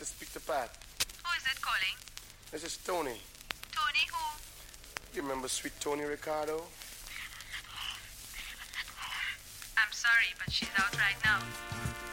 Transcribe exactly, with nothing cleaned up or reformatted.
to speak to Pat. Who is it calling? This is Tony. Tony who? You remember sweet Tony Ricardo? I'm sorry, but she's out right now.